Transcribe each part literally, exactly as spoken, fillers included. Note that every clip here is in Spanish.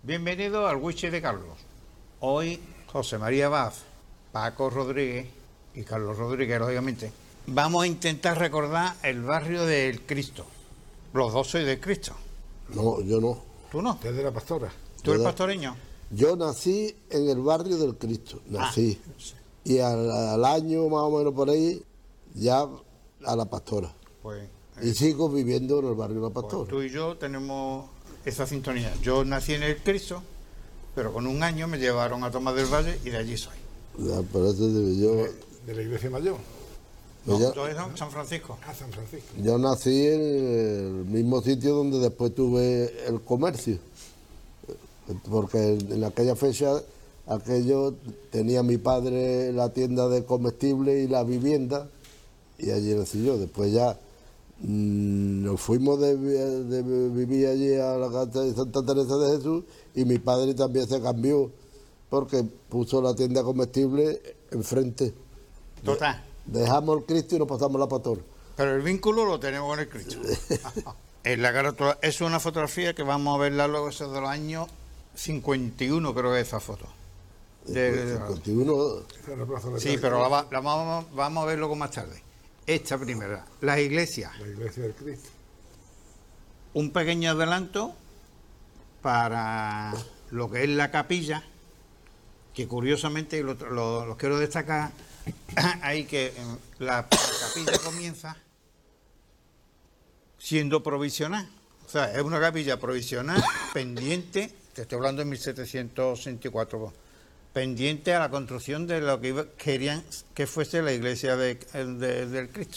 Bienvenido al Wichi de Carlos. Hoy José María Vaz, Paco Rodríguez y Carlos Rodríguez, lógicamente, vamos a intentar recordar el barrio del Cristo. Los dos sois del Cristo. No, yo no. ¿Tú no? Usted es de la Pastora. ¿Tú eres ¿Verdad? pastoreño? Yo nací en el barrio del Cristo, nací. Ah, sí. Y al, al año más o menos por ahí, ya a la Pastora. Pues, Y sigo viviendo en el barrio de la pues Pastora. tú y yo tenemos esa sintonía. Yo nací en el Cristo, pero con un año me llevaron a Tomás del Valle y de allí soy. Ya, por eso digo, yo, De, de la Iglesia Mayor. No, ya- yo de San San Francisco. A San Francisco. yo nací en el mismo sitio donde después tuve el comercio. Porque en aquella fecha, aquello tenía mi padre la tienda de comestibles y la vivienda, y allí nací yo. Después ya mm, nos fuimos de, vi- de vivir allí a la casa de Santa Teresa de Jesús, y mi padre también se cambió porque puso la tienda comestible enfrente. Total. Dejamos el Cristo y nos pasamos la Pastora. Pero el vínculo lo tenemos con el Cristo. En la carátula es una fotografía que vamos a verla luego, eso es de los años cincuenta y uno, creo que es esa foto. De- cincuenta y uno, Esa es la Plaza de sí, pero la, va- la vamos, vamos a ver luego más tarde. Esta primera, las iglesias. La Iglesia del Cristo. Un pequeño adelanto para lo que es la capilla, que curiosamente lo, lo- lo quiero destacar, ahí que eh, la, la capilla comienza siendo provisional. O sea, es una capilla provisional pendiente, te estoy hablando en mil setecientos sesenta y cuatro, pendiente a la construcción de lo que iba- querían que fuese la iglesia de- de- del Cristo.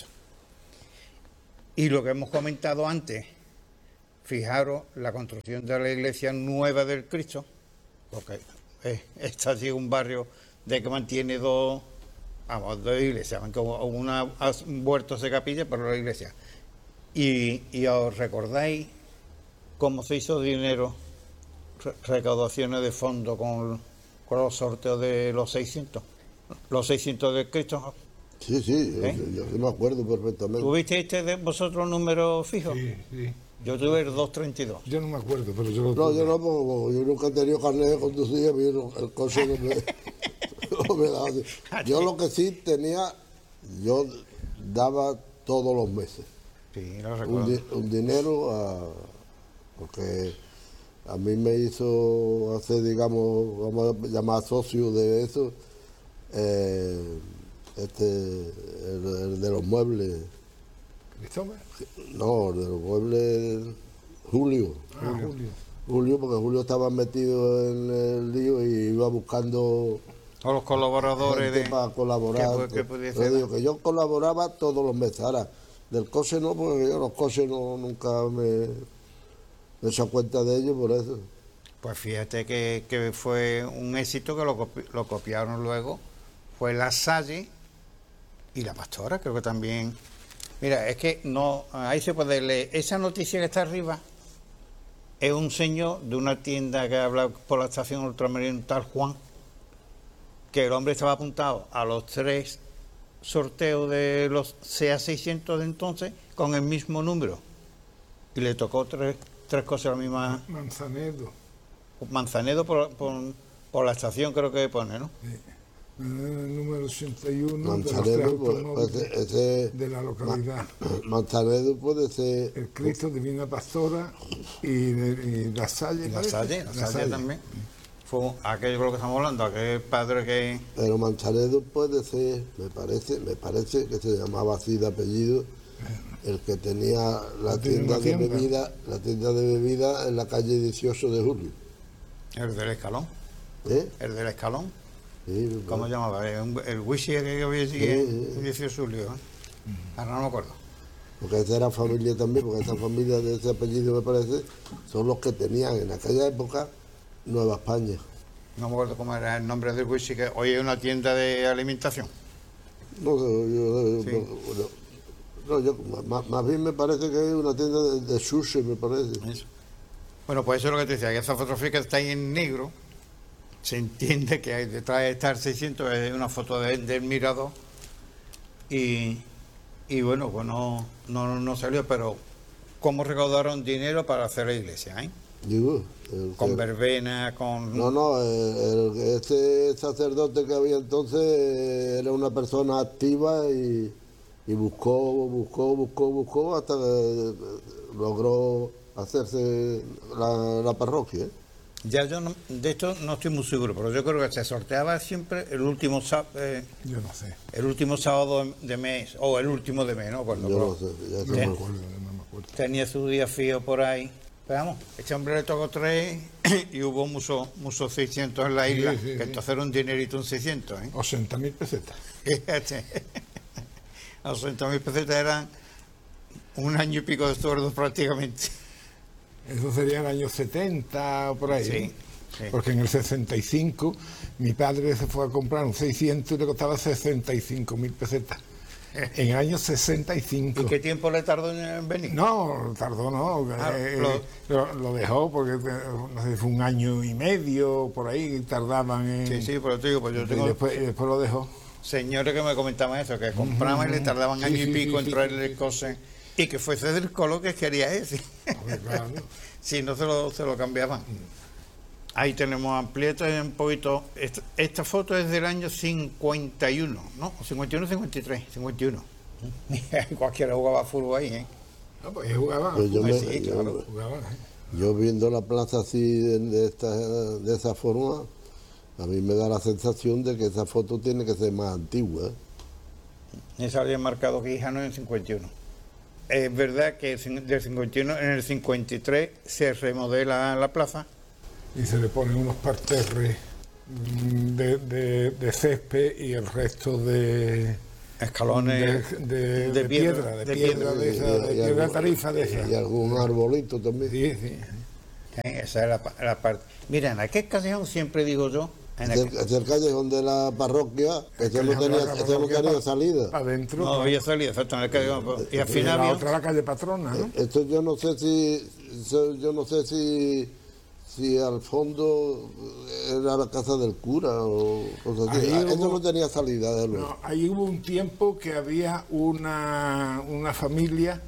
Y lo que hemos comentado antes, fijaros la construcción de la iglesia nueva del Cristo, porque eh, está así un barrio de que mantiene dos, vamos, dos iglesias, aunque una ha vuelto de capilla, pero la iglesia. Y, y os recordáis cómo se hizo dinero, re- recaudaciones de fondos con, con los sorteos de los seiscientos, los seiscientos del Cristo. sí, sí, yo- ¿Eh? yo, yo me acuerdo perfectamente. ¿Tuvisteis este de vosotros números fijos? Sí, sí. Yo tuve el doscientos treinta y dos. Yo no me acuerdo, pero yo lo No, tuve. yo no, porque yo nunca he tenido carnet de conducir, a mí no- el coche no me, no me daba así. Yo lo que sí tenía, yo daba todos los meses Sí, lo un, recuerdo. di- un dinero, a, porque a mí me hizo hacer, digamos, vamos a llamar socio de eso, eh, este, el, el de los muebles, ¿Cristóbal? no, el de los muebles, Julio. Ah, Julio. Julio, porque Julio estaba metido en el lío y iba buscando O los colaboradores gente de... para colaborar. que pu- que pudiese Yo digo dar. que yo colaboraba todos los meses. Ahora, del coche no, porque yo los coches no, nunca me, me he hecho cuenta de ellos, por eso. Pues fíjate que, que fue un éxito que lo, copi- lo copiaron luego. Fue La Salle y La Pastora, creo que también. Mira, es que no, ahí se puede leer. Esa noticia que está arriba es un señor de una tienda que habla por la estación ultramarina, tal Juan, que el hombre estaba apuntado a los tres sorteos de los C A seiscientos de entonces con el mismo número. Y le tocó tres, tres cosas la misma. Manzanedo. Manzanedo por, por, por la estación creo que pone, ¿no? Eh, número ochenta y uno de los tres Manzanedo, pues, automóviles ese, ese- de la localidad. Manzanedo puede ser. El Cristo, Divina Pastora y, de- y La Salle. Y la parece. Salle, la Salle también. Fue aquello con lo que estamos hablando, aquel padre que... Pero Manzanedo puede ser, me parece, me parece que se llamaba así de apellido, el que tenía la Tiene tienda una de tienda. bebida, la tienda de bebida en la calle dieciocho de julio. El del escalón. ¿Eh? El del escalón. Sí, ¿Cómo se llamaba? El, el Wishi que había allí en dieciocho de julio. ¿eh? Ahora no me acuerdo. porque esa era familia también, porque esa familia de ese apellido me parece, son los que tenían en aquella época Nueva España. No me acuerdo cómo era el nombre del Wishi, que hoy es una tienda de alimentación. No sé, yo, Sí. yo- no, yo- más, más bien me parece que es una tienda de, de sushi, me parece. Eso. Bueno, pues eso es lo que te decía, que esa fotografía que está ahí en negro, se entiende que hay detrás de estar seiscientos, es una foto de- del mirador. Y, y bueno, pues no, no, no salió, pero cómo recaudaron dinero para hacer la iglesia, ¿eh? Digo, el con que- verbena, con... No, no, el, el- este sacerdote que había entonces era una persona activa y, y buscó, buscó, buscó, buscó hasta que logró hacerse la, la parroquia. ¿eh? Ya yo no- de esto no estoy muy seguro, pero yo creo que se sorteaba siempre el último sá- eh, Yo no sé. el último sábado de mes, o el último de mes, ¿no? Cuando Yo pero no sé, ya No sé. me Ten- acuerdo, no me acuerdo. tenía su día fío por ahí. Pero vamos, este hombre le tocó tres y hubo muchos muchos seiscientos en la isla, Sí, sí, que sí. entonces era un dinerito un seiscientos, ¿eh? ochenta mil pesetas. Fíjate, ochenta mil pesetas eran un año y pico de sueldo prácticamente. Eso sería el año setenta o por ahí. Sí, ¿no? sí. Porque en el sesenta y cinco mi padre se fue a comprar un seiscientos y le costaba sesenta y cinco mil pesetas. En el año sesenta y cinco. ¿Y qué tiempo le tardó en venir? No, tardó, no. Ah, eh, lo- lo, lo dejó porque eh, no sé, fue un año y medio por ahí tardaban en. Sí, sí, pero te digo, pues yo y, tengo después, y después lo dejó. señores que me comentaban eso, que compraban y le tardaban Sí, año sí, y pico sí, en sí, traerle sí, sí. cosas y que fuese del color que quería ese. Hombre, claro. Si no se lo, se lo cambiaban. Ahí tenemos amplieta y un poquito. Esta, esta foto es del año cincuenta y uno, ¿no? cincuenta y uno, cincuenta y tres, cincuenta y uno. Cualquiera jugaba fútbol ahí, ¿eh? No, pues jugaba. Pues yo, Pues me- sí, yo- claro. Jugaba, ¿eh? yo viendo la plaza así de, de esta, de esa forma, a mí me da la sensación de que esa foto tiene que ser más antigua. ¿eh? Esa había marcado Quijano en el cincuenta y uno. Es verdad que cin- del cincuenta y uno, en el cincuenta y tres se remodela la plaza. Y se le ponen unos parterres mm, de, de, de césped y el resto de, Escalones de, de- de de piedra, piedra, de de piedra, de, esa, de piedra algún- tarifa de esa. y algún arbolito también. Sí, sí. ¿eh? Esa es la, pa- la parte. Mira, en aquel callejón siempre digo yo, en aquel- Cerca, cerca del callejón de la parroquia, ese no tenía, ese no tenía salida. Para adentro. no había salido, exacto, en el callejón, pues, y al y final la había, otra la calle Patrona, ¿no? Esto yo no sé si, eso yo no sé si, si al fondo era la casa del cura o cosas así. Ahí Eso hubo- no tenía salida de luz. No, ahí hubo un tiempo que había una, una familia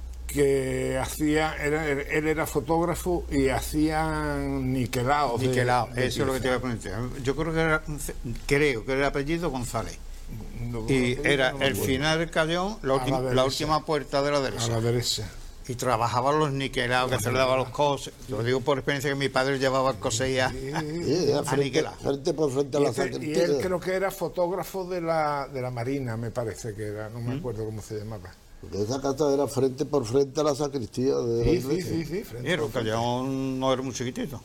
que hacía, era, él era fotógrafo y hacían niquelados. de- niquelado, de eso es lo que te iba a piezas. preguntar. Yo creo que era, creo que era el apellido González. No, Y no, era no me el acuerdo. final del callejón, la, A ulti- la la derecha. última puerta de la A derecha. la derecha. Y trabajaban los niquelados, que se le daban los coses. Lo digo por experiencia que mi padre llevaba el cosé a, Sí, era a frente, niquelar. frente por frente a Y, la este- y sacristía. él creo que era fotógrafo de la, de la Marina, me parece que era, no me acuerdo cómo se llamaba. Porque esa casa era frente por frente a la sacristía de la Sí, sí, iglesia. sí, sí. frente Era a- un callejón, no era muy chiquitito.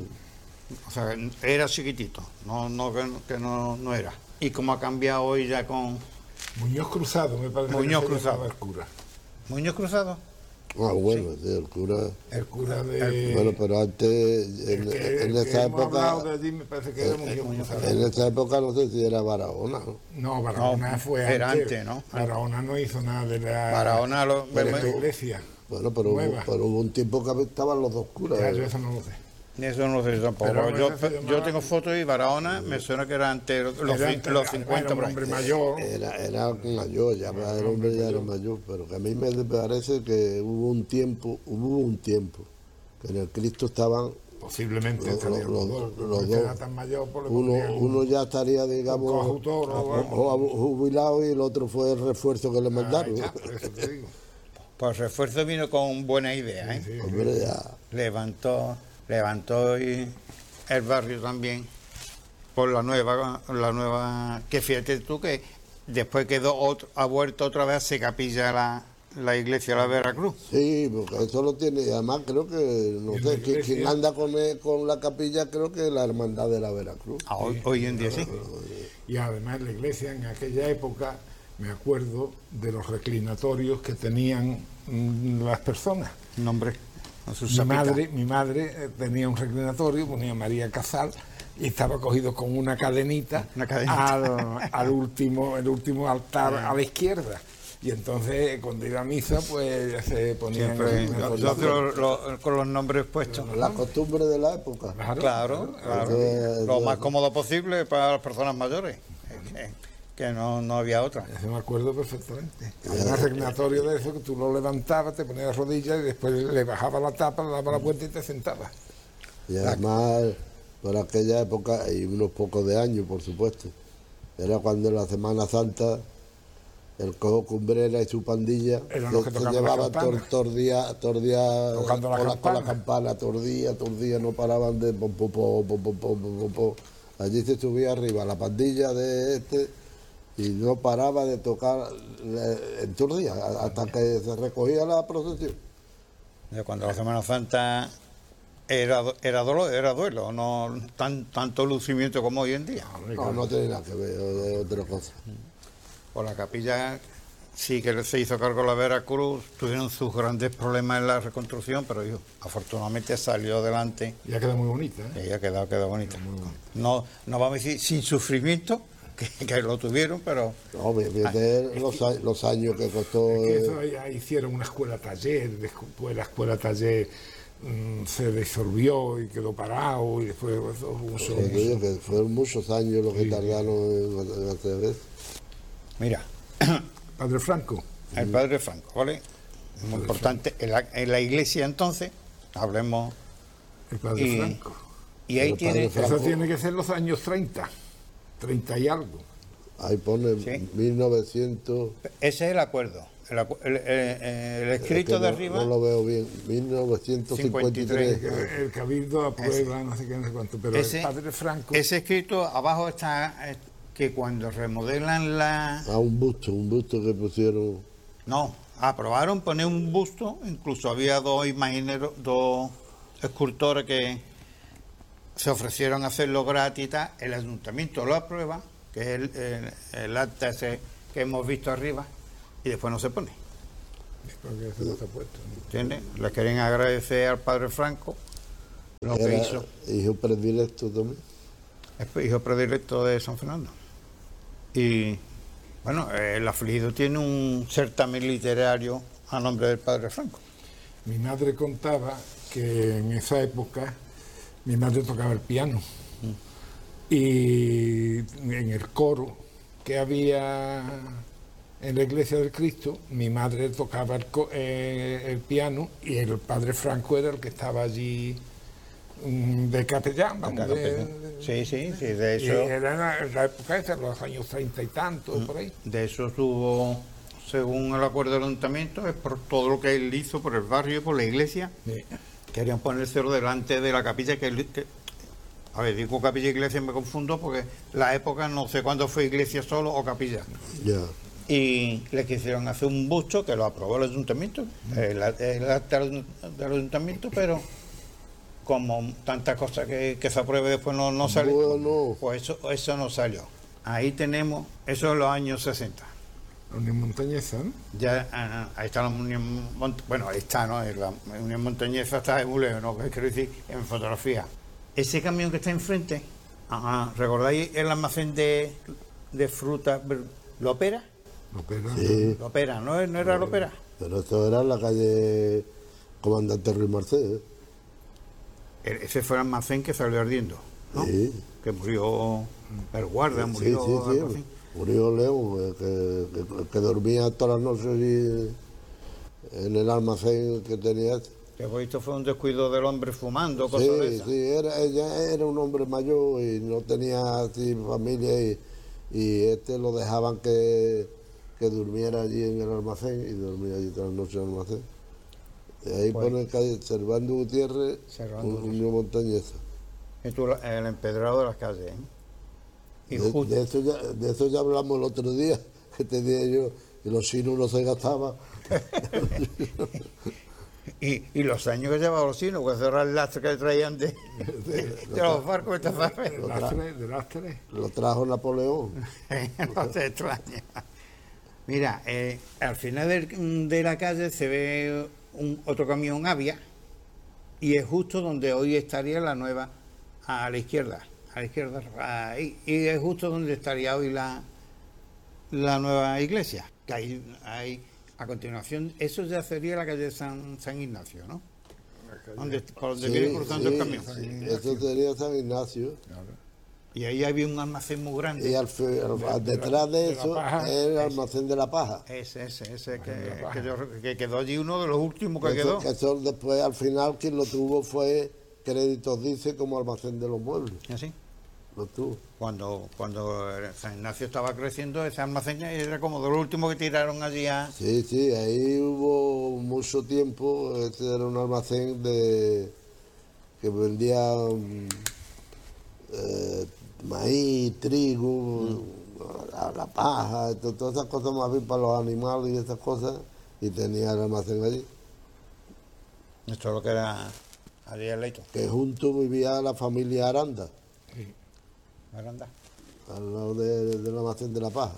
O sea, era chiquitito, no, no que, que no, no era. Y como ha cambiado hoy ya con Muñoz Cruzado, me parece Muñoz que se Cruzado. llamaba el cura. Muñoz Cruzado. Ah, bueno, sí, el cura. El cura de... Bueno, pero antes, en, el que- en el que esa hemos hablado época, de allí me parece que era Muñoz Cruzado. en esa época no sé si era Barahona, ¿no? No, Barahona No, fue era antes. antes, ¿no? Barahona no hizo nada de la, Barahona lo- de la me- iglesia. Bueno, pero hubo, Nueva. pero hubo un tiempo que estaban los dos curas. Ya, yo eso no lo sé. Eso no lo sé tampoco. Pero porque yo, esa se llamaba- yo tengo fotos y Barahona me suena que era antes los, Era ci- antes, los era cincuenta un por ahí. hombre mayor. Era, era mayor, ya el hombre ya era mayor, pero que a mí me parece que hubo un tiempo, hubo un tiempo, que en el Cristo estaban, Posiblemente Los- estarían los- los dos. los Porque dos. era tan mayor, pues le uno, ponían uno ya estaría, digamos, coautor o o- algo. o jubilado y el otro fue el refuerzo que le Ahí mandaron. está, por eso te digo. Pues refuerzo vino con buena idea, ¿eh? Sí, sí. Hombre, ya. Levantó, levantó y el barrio también por la nueva, la nueva, que fíjate tú que después quedó otro, ha vuelto otra vez a se capilla la, la iglesia de la Veracruz. Sí, porque eso lo tiene, y además creo que, no Y en sé, la quien, iglesia- quien anda con, el- con la capilla creo que es la hermandad de la Veracruz. Ah, hoy, hoy en día sí. Y además la iglesia en aquella época, me acuerdo de los reclinatorios que tenían mm, las personas. Nombre. A su Mi sapita. madre, mi madre eh, tenía un reclinatorio, ponía María Casal y estaba cogido con una cadenita, Una cadenita. Al, al último, el último altar a la izquierda. Y entonces cuando iba a misa, pues se ponían Siempre, en el yo- yo lo- lo- con los nombres puestos. La costumbre de la época. Claro, Claro, claro. Eso es- Lo eso más es- cómodo posible para las personas mayores. Es que que no, no había otra. Eso me acuerdo perfectamente. Había un reclinatorio de eso que tú lo levantabas, te ponías las rodillas y después le bajabas la tapa, le dabas la vuelta y te sentabas. Y además, por aquella época, y unos pocos de años, por supuesto, era cuando en la Semana Santa el Cojo Cumbrera y su pandilla Eran se, los que se tocaban la llevaban campana. todo el día, todo el día Tocando la con, la, con la campana. campana, todo el día, todo el día, no paraban de pom, pom, pom, pom, pom, pom, pom, pom. Allí se subía arriba la pandilla de este y no paraba de tocar eh, en todo el día, hasta que se recogía la procesión. De cuando la Semana Santa era, era, dolor, era duelo, no tan, tanto lucimiento como hoy en día. No, no tiene nada que ver, es otra cosa. Por la capilla sí que se hizo cargo la Veracruz, tuvieron sus grandes problemas en la reconstrucción, pero yo, afortunadamente salió adelante Ya queda muy bonita, ¿eh? y ha quedado, quedó bonita. No, no vamos a decir sin sufrimiento, que, que lo tuvieron, pero No, fíjate los, a- los años que costó. Es que eh, eso ya hicieron una escuela taller, después la escuela taller mm, se disolvió y quedó parado y después eso, un solo- eh, digo que fueron muchos años los que tardaron en, en hacer eso. mira, Padre Franco. el padre Franco, ¿vale? Es muy importante, en la, en la iglesia entonces, hablemos, El Padre y, Franco. y ahí El padre tiene, Franco. Eso tiene que ser los años treinta, treinta y algo. Ahí pone Sí. mil novecientos. ese es el acuerdo, el, acu- el- el- el escrito es que de no- arriba, No lo veo bien. mil novecientos cincuenta y tres. El, el Cabildo aprueba, no sé qué, no sé cuánto, pero ese, el Padre Franco. ese escrito abajo está eh, que cuando remodelan la... Ah, un busto, un busto que pusieron. No, aprobaron poner un busto, incluso había dos imagineros, dos escultores que se ofrecieron a hacerlo gratis y tal. El ayuntamiento lo aprueba, que es el, el- el acta ese que hemos visto arriba, y después no se pone. Porque eso no está puesto, ¿no? ¿Entiendes? Le quieren agradecer al padre Franco lo que Era hizo. hijo predilecto también. Es hijo predilecto de San Fernando. Y bueno, el afligido tiene un certamen literario a nombre del padre Franco. Mi madre contaba que en esa época mi madre tocaba el piano y en el coro que había en la iglesia del Cristo, mi madre tocaba el, co- eh, el piano y el padre Franco era el que estaba allí mm, de capellán, vamos, de- de- Sí, sí, sí, de y eso, era en la, en la época esa, los años treinta y tantos, por ahí. de eso tuvo, según el acuerdo del ayuntamiento, es por todo lo que él hizo por el barrio y por la iglesia. Sí. Querían ponérselo delante de la capilla que, él- que- a ver, digo capilla e iglesia, me confundo porque la época no sé cuándo fue iglesia solo o capilla. Ya. Y le quisieron hacer un busto que lo aprobó el ayuntamiento, el, el acta del del ayuntamiento, pero como tantas cosas que, que se apruebe después no, no sale, Bueno. pues eso, eso no salió. Ahí tenemos, eso en los años sesenta. La Unión Montañesa, ¿no? Ya, ah, ahí está la Unión Mont- bueno, ahí está, ¿no? La Unión Montañesa está en Buleo, ¿no? Que quiero decir, en fotografía. Ese camión que está enfrente, ajá, ¿recordáis el almacén de, de fruta, ver- Lopera? Opera. Sí, Lopera, ¿no, ¿no era Lopera? pero esto era en la calle Comandante Ruiz Marcés. E- Ese fue el almacén que salió ardiendo, ¿no? Sí. Que murió el guardia, Sí, murió sí, algo sí. así. Murió León, eh, que, que- que dormía todas las noches allí en el almacén que tenía. Que por esto fue un descuido del hombre fumando, cosas de Sí, esas. sí, era, ella era un hombre mayor y no tenía así familia y, y este lo dejaban que, que durmiera allí en el almacén y dormía allí todas las noches en el almacén. Y ahí Pues- pone calle Servando Gutiérrez, Servando un- Unión Montañesa. Y tú, el empedrado de las calles, ¿eh? Y De, justo, de eso ya, de eso ya hablamos el otro día, que te dije yo, y los chinos no se gastaban. y, y los años que llevaban los chinos, que cerrar el lastre que traían de, de, de los barcos de Tafafé. De lastre, de lastre. Lo trajo Napoleón. No te extraña. Mira, eh, al final del- de la calle se ve un, otro camión Avia y es justo donde hoy estaría la nueva, a la izquierda, a la izquierda, ahí, y es justo donde estaría hoy la, la nueva iglesia. Que hay, hay, a continuación, eso ya sería la calle San, San Ignacio, ¿no? Donde, por donde Sí, viene cruzando sí, el camión. sí, eso sería San Ignacio. Y ahí había un almacén muy grande. Y al, fe- al- De- al de detrás la- de, de la eso paja. es el almacén de la paja. Ese, ese, ese que, de la paja. que yo- que quedó allí uno de los últimos que Eso, quedó. que eso después, al final, quien lo tuvo fue Créditos Dice como almacén de los muebles. Así. Lo tuvo. Cuando, cuando San Ignacio estaba creciendo, ese almacén era como de los últimos que tiraron allí a... Sí, sí, ahí hubo mucho tiempo. Este era un almacén de que vendía mm, eh, maíz, trigo, la, la paja, to- todas esas cosas más bien para los animales y esas cosas, y tenía el almacén allí. Esto es lo que era allí el leito. Que junto vivía la familia Aranda, Sí. Aranda. al lado de- del almacén de la paja.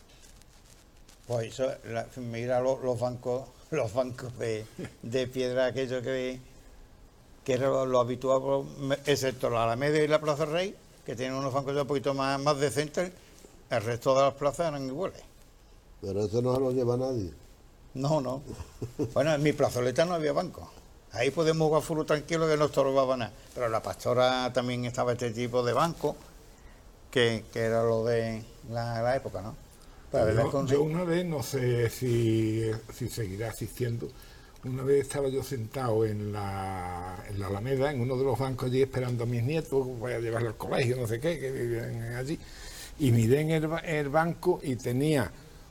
Pues eso, la- mira los, los bancos, los bancos de, de piedra, aquellos que, que era lo, lo habitual, por- excepto la Alameda y la Plaza Rey, que tienen unos bancos ya un poquito más, más decentes, el resto de las plazas eran iguales. Pero eso no se lo lleva nadie. No, no. Bueno, en mi plazoleta no había banco. Ahí podemos jugar fútbol tranquilo que no estorbaba nada. Pero en la Pastora también estaba este tipo de banco, que, que era lo de la, la época, ¿no? Pero la verdad es que Yo, un- yo una vez, no sé si, si seguirá asistiendo, una vez estaba yo sentado en la, en la Alameda, en uno de los bancos allí esperando a mis nietos, voy a llevarlos al colegio, no sé qué, que vivían allí, y miré en el, ba- el banco y tenía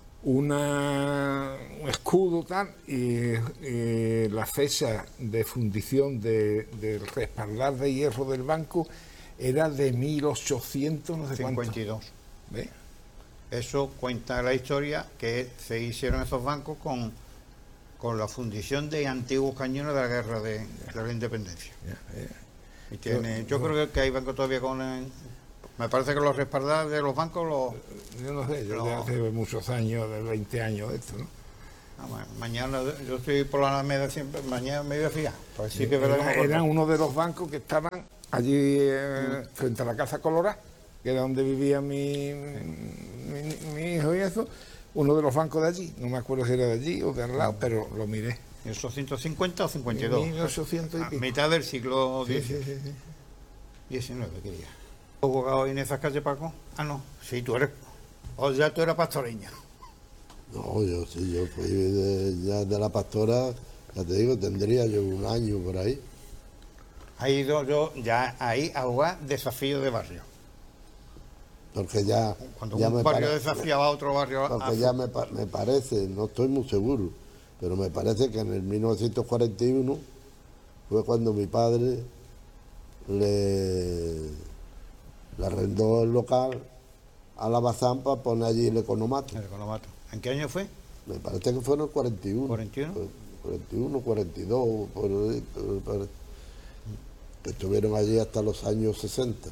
una, un escudo tal, y, y la fecha de fundición de- del respaldar de hierro del banco era de mil ochocientos, no sé cuánto. cincuenta y dos. ¿Ves? Eso cuenta la historia que se hicieron esos bancos con, con la fundición de antiguos cañones de la guerra de, de la independencia. Ya, eh. Y tiene, yo creo que hay bancos todavía con... eh, me parece que los respaldados de los bancos los... Yo no sé, yo No. de hace muchos años, de veinte años de esto, ¿no? ah, ma- mañana, yo estoy por la Alameda siempre, mañana me voy a fijar. Pues sí que es verdad que me Era, acuerdo. eran uno de los bancos que estaban allí eh, frente a la Casa Colorada, que era donde vivía mi, mi, mi hijo y eso, uno de los bancos de allí, no me acuerdo si era de allí o de al lado, pero lo miré. ¿Esos ciento cincuenta o cincuenta y dos? mil ochocientos y A pico. mitad del siglo Sí, diez- sí, sí, sí. diecinueve, quería. ¿Has jugado en esas calles, Paco? Ah, no. Sí, tú eres... O ya tú eras pastoreña. No, yo sí, yo fui de, ya de la Pastora, ya te digo, tendría yo un año por ahí. Ha ido yo ya ahí a jugar desafío de barrio. Porque ya, Cuando ya un me barrio pare- desafiaba a otro barrio... a- porque ya me, pa- me parece, no estoy muy seguro, pero me parece que en el mil novecientos cuarenta y uno fue cuando mi padre le, le arrendó el local a la Bazán para poner allí el economato. El Economato. ¿En qué año fue? Me parece que fue en el cuarenta y uno. ¿cuarenta y uno? cuarenta y uno, cuarenta y dos, por ahí, por- por- que estuvieron allí hasta los años sesenta.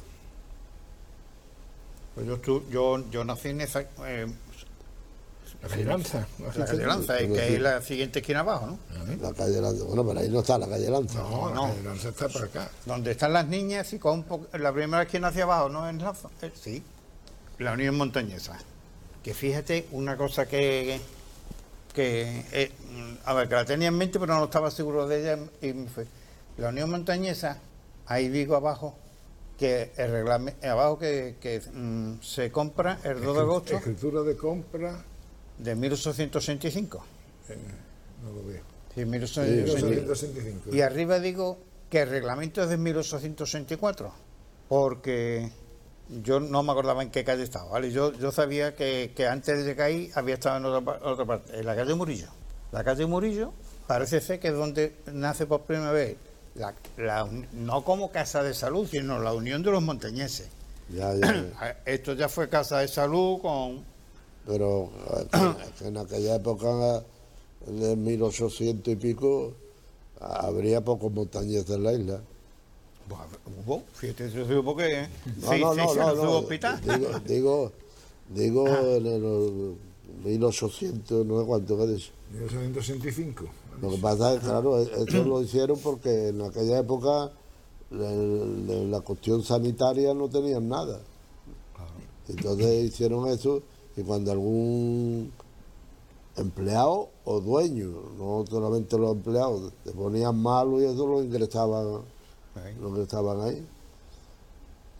Pues yo, estu- yo, yo nací en esa... eh, La calle Lanza. ¿no? la calle Lanza, eh, que es la siguiente esquina abajo, ¿no? La calle Lanza. Bueno, pero ahí no está la calle Lanza. No, la no. calle Lanza está para acá. Donde están las niñas y con un poco, la primera esquina hacia abajo, ¿no? En Lanza. Eh, sí, la Unión Montañesa. Que fíjate, una cosa que... que eh, mm, a ver, que la tenía en mente, pero no estaba seguro de ella. Y me fue. La Unión Montañesa, ahí digo abajo, que el reglamento, abajo que, que mm, se compra el dos de agosto Escritura de compra, de mil ochocientos sesenta y cinco. no lo veo. Sí, mil mil ochocientos sesenta y cinco. ochocientos sesenta y cinco. Y arriba digo que el reglamento es de mil ochocientos sesenta y cuatro, porque yo no me acordaba en qué calle estaba, ¿vale? Yo, yo sabía que, que antes de llegar ahí había estado en otra, pa- otra parte, en la calle Murillo. La calle Murillo parece ser que es donde nace por primera vez, la, la uni- no como casa de salud, sino la unión de los montañeses. Ya, ya. Esto ya fue casa de salud con... Pero eh, que en aquella época, de mil ochocientos y pico, habría pocos montañeses en la isla. Bueno, hubo, fíjate, se supo que No, se, no, se no, hicieron no, su no. hospital. Digo, digo, digo en el mil ochocientos, no sé cuánto que dice. mil ochocientos sesenta y cinco. Lo que pasa es que, claro, eso lo hicieron porque en aquella época la, la- la cuestión sanitaria no tenían nada. Entonces hicieron eso y cuando algún empleado o dueño, no solamente los empleados, te ponían malo y eso lo ingresaban, Ahí. lo ingresaban ahí.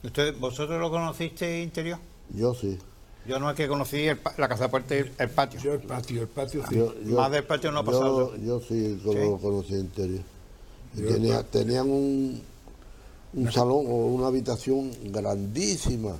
Entonces, ¿vosotros lo conociste interior? Yo sí. Yo no es que conocí el pa- la casa fuerte, el, el patio. Yo el patio, el patio sí. Yo, yo- Más del patio no ha pasado. Yo, yo sí ¿Sí? lo conocí interior. Y Yo- tenía, tenían un, un salón o una habitación grandísima,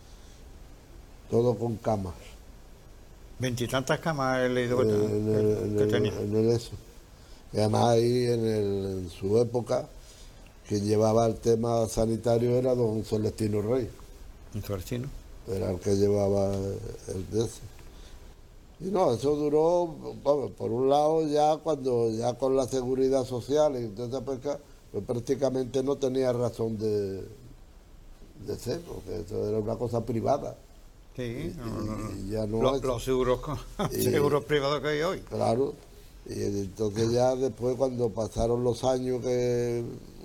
todo con camas. Veintitantas camas he leído En, que, en el, en que el- tenía. en el eso. Y además ahí en, el- en su época, quien llevaba el tema sanitario era don Celestino Rey. Un florestino. Era el que llevaba el de ese. Y no, eso duró, bueno, por un lado ya cuando, ya con la seguridad social y toda esa pesca, pues prácticamente no tenía razón de, de ser, porque eso era una cosa privada. Sí, no, no, no. Y ya no Lo- es- los seguros, co- Y- seguros privados que hay hoy. Claro. Y entonces ya después cuando pasaron los años que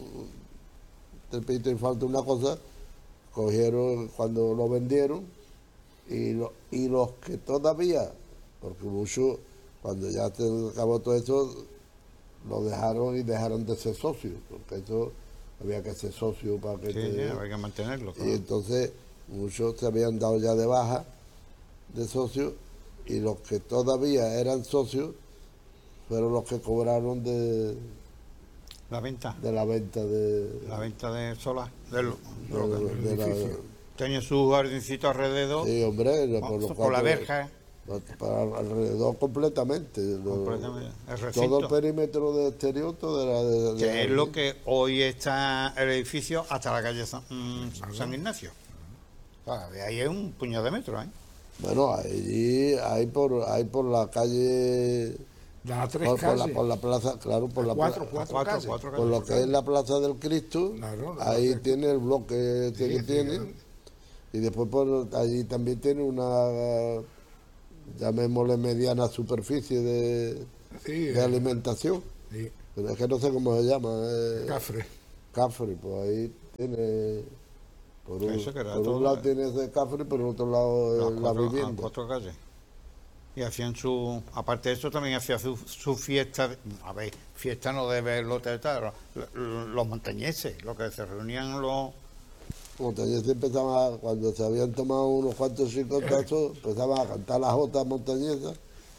te pito y falta una cosa, cogieron cuando lo vendieron y, lo- y los que todavía, porque muchos, cuando ya se acabó todo eso, lo dejaron y dejaron de ser socios, porque eso había que ser socio para que Sí, te- sí, hay que mantenerlo. y claro. entonces muchos se habían dado ya de baja de socios y los que todavía eran socios fueron los que cobraron de, La venta, de la venta de, la venta de solar, del de- local. de la- edificio. Tenía su jardincito alrededor, sí, hombre, ¿no? por, los por la cuatro- verja, para alrededor completamente, lo- completamente, el todo recinto. el perímetro de exterior todo era de, de- Que es lo que hoy está el edificio hasta la calle San, mm, San Ignacio. O sea, de ahí es un puñado de metros, ¿eh? bueno, allí hay por hay por la calle Las tres por, por la, calles. por la plaza, claro, por la Cuatro, pla- cuatro, Cuatro, calles. cuatro por lo calles. que es la plaza del Cristo, Claro, la ahí plaza- tiene el bloque este Sí, que sí, tiene, grande. y después por allí también tiene una, llamémosle mediana superficie de, Sí, de eh, alimentación, sí, pero es que no sé cómo se llama, eh, Cafre. Cafre, pues ahí tiene, por un, Eso que era por todo, un lado eh. tiene ese Cafre, por el otro lado Las eh, la cuatro, vivienda. las cuatro calles. Y hacían su, aparte de eso, también hacía su, su fiesta, a ver, fiesta no debe los tal, los montañeses, los que se reunían los... Montañeses empezaba, cuando se habían tomado unos cuantos chicotazos, empezaban a cantar las jotas montañesas.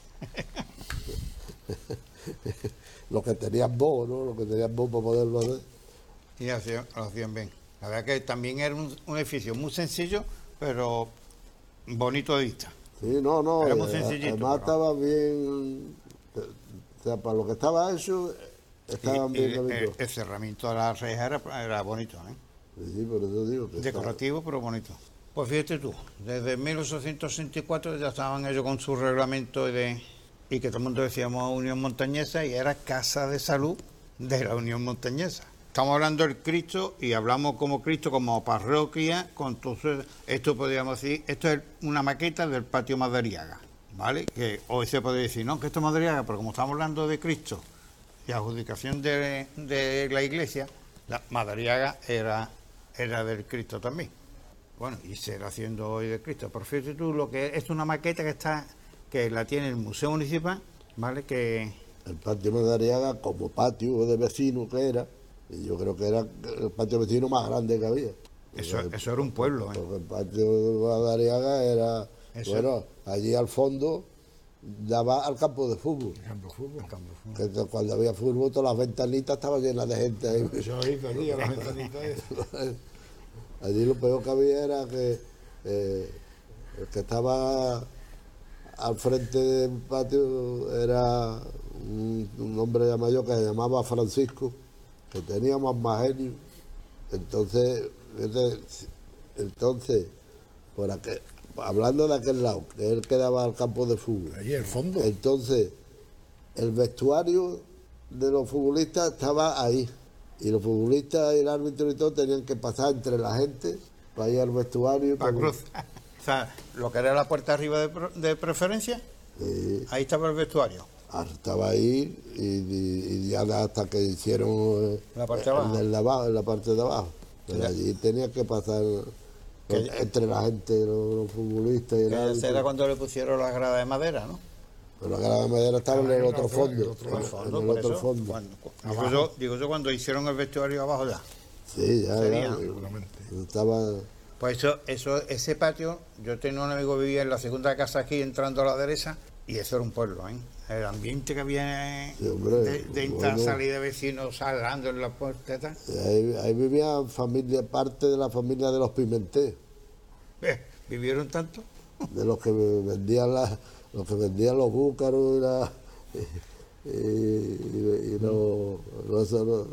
Los que tenían voz, ¿no? Los que tenían voz para poderlo hacer. Y hacían, lo hacían bien. La verdad que también era un, un edificio muy sencillo, pero bonito de vista. Sí, no, no. Era muy eh, sencillito, Además pero- estaba bien. eh, O sea, para lo que estaba hecho, estaban Y- bien y bonitos. el, el cerramiento de la reja era, era bonito, ¿eh? Sí, por eso digo que está- Decorativo, pero bonito. Pues fíjate tú, desde mil ochocientos sesenta y cuatro ya estaban ellos con su reglamento de, y que todo el mundo decíamos Unión Montañesa y era Casa de Salud de la Unión Montañesa. Estamos hablando del Cristo y hablamos como Cristo, como parroquia, con todo eso. Esto podríamos decir, esto es una maqueta del patio Madariaga, ¿vale? Que hoy se puede decir, no, que esto es Madariaga, pero como estamos hablando de Cristo y adjudicación de, de la iglesia, la Madariaga era, era del Cristo también. Bueno, y se irá haciendo hoy del Cristo. Pero fíjate tú, lo que es, es una maqueta que está, que la tiene el Museo Municipal, ¿vale? Que El patio Madariaga, como patio de vecino que era, y yo creo que era el patio vecino más grande que había. eso, Porque- eso era un pueblo, ¿eh? Porque el patio de Madariaga era, Eso- bueno, allí al fondo daba al campo de fútbol. Campo de fútbol. Que t- cuando había fútbol, todas las ventanitas estaban llenas de gente ahí. Yo he ido allí a las ventanitas esas. Allí lo peor que había era que eh, el que estaba al frente del patio era un, un hombre ya mayor que se llamaba Francisco, que tenía más más genio. Entonces, ese- entonces por aquel, hablando de aquel lado, que él quedaba al campo de fútbol. Allí al fondo. Entonces, el vestuario de los futbolistas estaba ahí. Y los futbolistas y el árbitro y todo tenían que pasar entre la gente para ir al vestuario. y Para todo. cruz. O sea, lo que era la puerta arriba de, pre- de preferencia, Sí, ahí estaba el vestuario. ah, estaba ahí y, y- y ya hasta que hicieron eh, La parte de el abajo. del de abajo, en la parte de abajo. Pero Ya. allí tenía que pasar Que- eh, entre la gente, los, los futbolistas y el Que ese árbitro. era cuando le pusieron las gradas de madera, ¿no? Pero la grada de madera estaba en Ah, el en otro otro- fondo. en otro en- El fondo, en el por otro eso, fondo. cuando- digo, yo, digo yo cuando hicieron el vestuario abajo ya. Sí, Sí, ya Sería, era, ¿no? seguramente. estaba... Pues eso, eso, ese patio, yo tenía un amigo que vivía en la segunda casa aquí, entrando a la derecha, y eso era un pueblo, ¿eh? El ambiente que había Sí, hombre, de, de entrar, bueno. salir de vecinos, hablando en la puerta y tal. Ahí, ahí vivía familia, parte de la familia de los Pimentel, Eh, ¿Vivieron tanto? de los que vendían la, los que vendían los búcaros y, la, y, y- y los, los- los-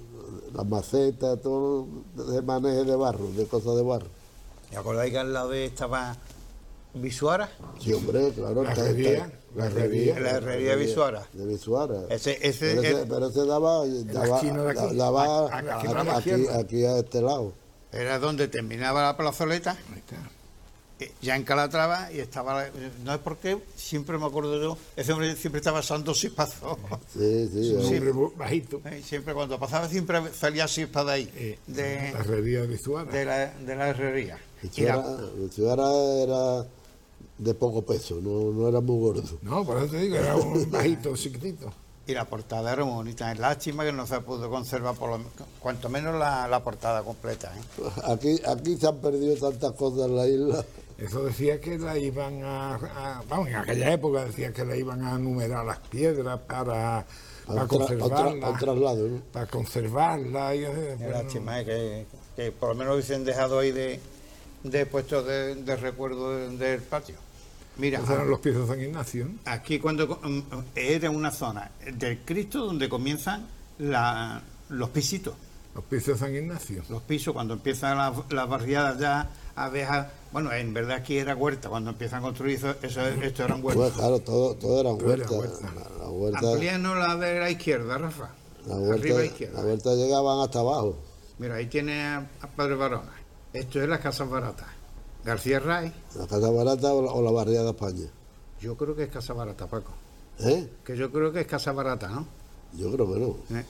las macetas, todo de manejo de barro, de cosas de barro. ¿Y acordáis que al lado de estaba Visuara? Sí, hombre, claro. La está- herrería, está- la herrería. La herrería Visuara. De Visuara. Ese, ese, Pero ese, el- pero ese daba, daba, esquina de aquí. daba A- a- aquí, a- a- aquí, izquierda. aquí a este lado. era donde terminaba la plazoleta, Ahí está. eh, ya en Calatrava, y estaba, la- no es porque, siempre me acuerdo yo, ese hombre siempre estaba asando sispazos. Sí, sí. Un ahí. hombre bu- bajito. Eh, Siempre cuando pasaba, siempre salía chispa de ahí, Eh, de, la herrería de Vizuara. de, la, de la herrería. Y la- Visuara, Visuara era de poco peso, no, no era muy gordo. No, por eso te digo, era un bajito, chiquitito. Y la portada era muy bonita. Es lástima que no se pudo conservar, por lo, cuanto menos la, la portada completa. ¿eh? Aquí, aquí se han perdido tantas cosas en la isla. Eso decía que la iban a, a- Vamos, en aquella época decía que la iban a numerar las piedras para, para A, tra- a tra- conservarla. a traslado, ¿no? Para conservarla. Y, eh, Es bueno, lástima ¿eh? que, que por lo menos hubiesen dejado ahí de, de puestos de, de recuerdo de- del patio. Mira, esos eran los pies de San Ignacio, ¿no? aquí cuando mm, era una zona del Cristo donde comienzan la- los pisitos. Los pies de San Ignacio. Los pisos, cuando empiezan las, las barriadas ya a dejar, bueno, en verdad aquí era huerta, cuando empiezan a construir eso, eso esto eran Pues huertas. claro, todo, todo eran Todo era huertas. huerta. La, la huerta, Amplíanos la de la izquierda, Rafa. la Arriba a huerta, izquierda. la huerta llegaban hasta abajo. Mira, ahí tiene a, a Padre Barona. Esto es las casas baratas. García Ray, La Casa Barata o la, o la Barriada de España. yo creo que es casa barata, Paco. ¿Eh? Que yo creo que es casa barata, ¿no? Yo creo que no. Eh,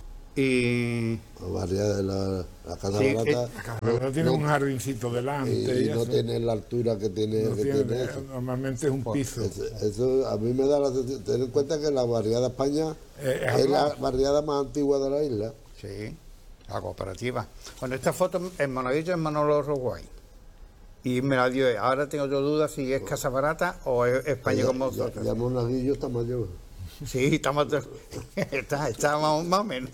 Y La Barriada de la, la Casa Sí, Barata. eh, La casa tiene un jardincito delante. y, y y no eso. tiene la altura que tiene, No que tiene- tiene eso. normalmente es un piso. Eso, eso a mí me da la sensación. Ten en cuenta que la Barriada de España Eh, es es la hablado. barriada más antigua de la isla. sí, la cooperativa. Bueno, esta foto en Monaguillo es Manolo Roguay. Y me la dio. Ahora tengo yo dudas si es casa barata o es España Ya, como ya, vosotros. ya Monaguillo está mayor. Sí, estamos, está, está más, más o menos.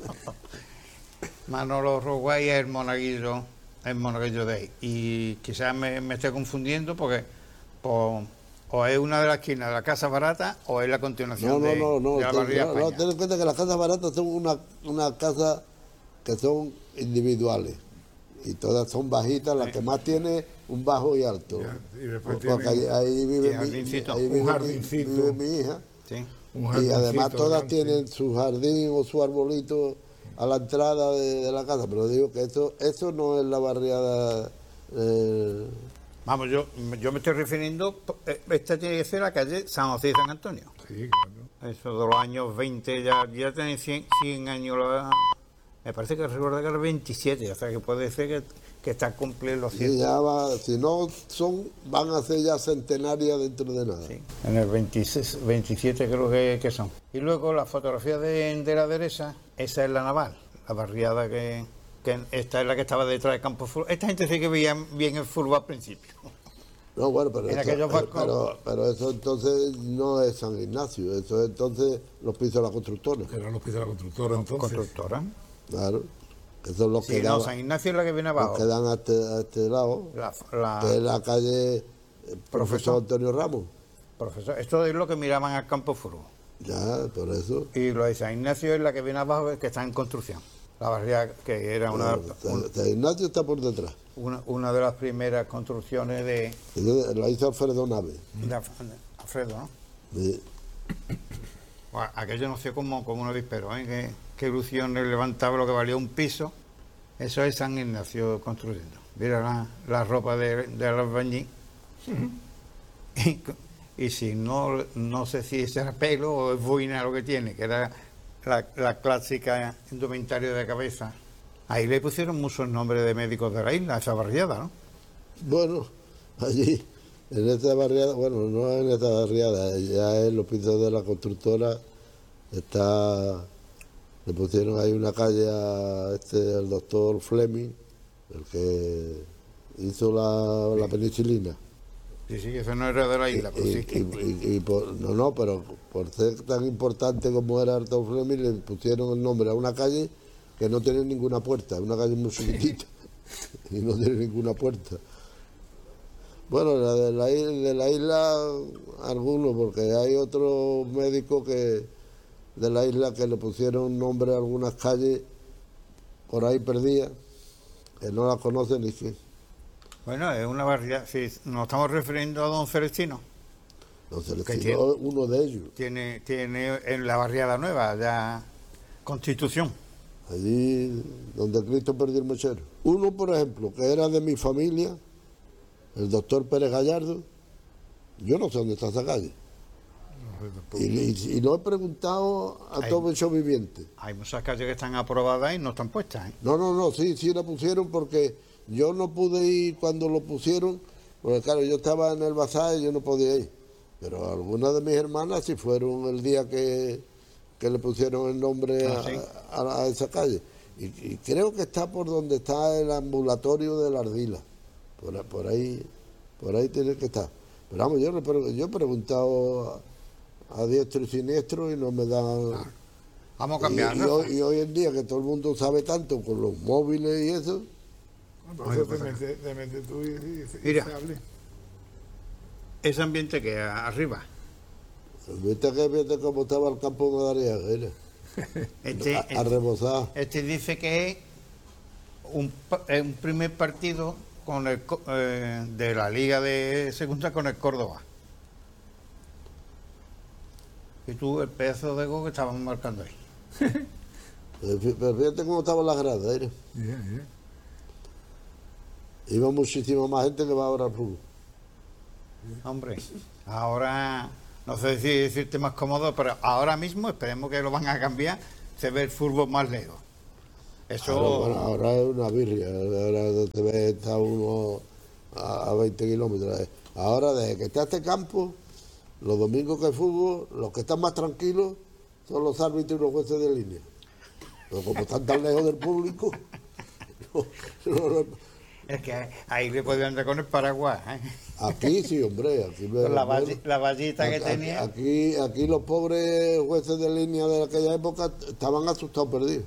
Manolo Roguay es el monaguillo, el monaguillo de ahí. Y quizás me, me esté confundiendo porque po- o es una de las esquinas de la Casa Barata o es la continuación No, no, de, no, no. de la ten- barriada no, no, España. ten en cuenta que las casas baratas son una, una casa que son individuales. Y todas son bajitas, la que más tiene un bajo y alto. Ya, y después Porque ahí, tiene ahí vive, y mi, jardincito. ahí Un vive mi- jardincito. vive mi hija. Sí. un Y jardincito además todas delante. tienen su jardín o su arbolito a la entrada de, de la casa. Pero digo que eso, eso no es la barriada. eh, Vamos, yo, yo me estoy refiriendo, eh, esta tiene que ser la calle San José y San Antonio. Sí, claro. Eso de los años veinte, ya, ya tiene cien, cien años. La, me parece que recuerda que era veintisiete, o sea que puede ser que, que está cumpliendo los y cien. ya va, si no son, van a ser ya centenarias dentro de nada. Sí, en el veintiséis, veintisiete creo que, que son. Y luego la fotografía de, de la derecha, esa es la naval, la barriada que, que esta es la que estaba detrás del campo de fútbol. Esta gente sí que veía bien el fútbol al principio. No, bueno, pero, En eso, aquellos eh, barcos- pero, pero eso entonces no es San Ignacio, eso es entonces los pisos de la constructora. Eran los pies de la constructora entonces. Constructora. Claro, que son los Sí, que, no, daban- San Ignacio es la que viene los abajo. que dan a este, a este lado, La, la- que es la calle eh, Profesor Profesor. Antonio Ramos. profesor, esto es lo que miraban al campo de fútbol. Ya, por eso. Y lo de San Ignacio es la que viene abajo, que está en construcción. La barriada que era una, San- San Ignacio está por detrás. una, una de las primeras construcciones de, Eso la hizo Alfredo Nave. de Af- Alfredo, ¿no? Sí. Bueno, aquello no sé cómo, como un avispero, ¿eh? Que, que ilusión le levantaba lo que valía un piso. Eso es San Ignacio construyendo. Mira la, la ropa de, de albañil. y, y si no, no sé si ese era pelo o es boina lo que tiene, que era la, la clásica indumentaria de cabeza. Ahí le pusieron muchos nombres de médicos de la isla, esa barriada, ¿no? Bueno, allí, en esta barriada, bueno, no en esta barriada, ya en los pisos de la constructora está Le pusieron ahí una calle a este, al doctor Fleming, el que hizo la, la penicilina. Sí, sí, eso no era de la isla, pero Y, sí. y- y- y por- no, no, pero por ser tan importante como era el doctor Fleming, le pusieron el nombre a una calle que no tiene ninguna puerta, una calle muy chiquitita, y no tiene ninguna puerta. Bueno, la de la, isla, de la isla, algunos, porque hay otros médicos que de la isla que le pusieron nombre a algunas calles por ahí perdidas, que no las conocen ni qué. Bueno, es una barriada. Si nos estamos refiriendo a don Celestino, No se les Que tiró uno de ellos. tiene, tiene en la barriada nueva, ya Constitución. Allí donde Cristo perdió el mechero. Uno, por ejemplo, que era de mi familia, el doctor Pérez Gallardo, yo no sé dónde está esa calle. Y, y- y lo he preguntado a Ahí. todo hecho viviente. Hay muchas calles que están aprobadas y no están puestas, ¿eh? No, no, no, sí, sí la pusieron porque yo no pude ir cuando lo pusieron, porque claro, yo estaba en el bazar y yo no podía ir. Pero algunas de mis hermanas sí fueron el día que, que le pusieron el nombre Ah, a, sí. a- a esa calle. Y, y creo que está por donde está el ambulatorio de la Ardila. Por, a- por ahí, por ahí tiene que estar. Pero vamos, yo, le pre- yo he preguntado a, a diestro y siniestro y no me dan. Vamos a Y, cambiar, y Rafa. hoy, y hoy en día que todo el mundo sabe tanto con los móviles y eso, Entonces te metes, te metes tú y, y- y Mira. se hable. Ese ambiente que arriba. viste que viste cómo estaba el campo de Madariaga, era Este, a, a rebosar. este dice que es un, pa- es un primer partido con el, co- eh, de la Liga de Segunda con el Córdoba. Y tú, el pedazo de gol que estaban marcando ahí. Pero fí- pero fíjate cómo estaban las gradas, era. Yeah, yeah. Iba muchísima más gente que va ahora al fútbol. Hombre, ahora, no sé si decirte más cómodo, pero ahora mismo esperemos que lo van a cambiar, se ve el fútbol más lejos. Eso, Ahora, bueno, ahora es una birria, ahora te ves está uno a, a veinte kilómetros. Ahora, desde que está este campo, los domingos que hay fútbol, los que están más tranquilos son los árbitros y los jueces de línea. Pero como están tan lejos del público, no- no- no- es que ahí le podían dar con el paraguas, ¿eh? aquí sí, hombre, aquí me- Con la, bueno, valli- la vallita que Aquí- tenía. Aquí, aquí los pobres jueces de línea de aquella época estaban asustados perdidos.